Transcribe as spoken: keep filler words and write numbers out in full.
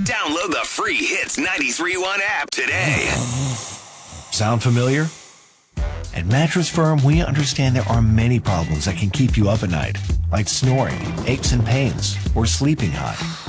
Download the free Hits ninety-three point one app today. Sound familiar? At Mattress Firm, we understand there are many problems that can keep you up at night, like snoring, aches and pains, or sleeping hot.